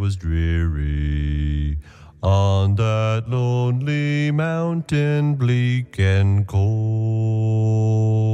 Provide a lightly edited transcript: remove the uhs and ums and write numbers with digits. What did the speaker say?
was dreary on that lonely mountain bleak and cold.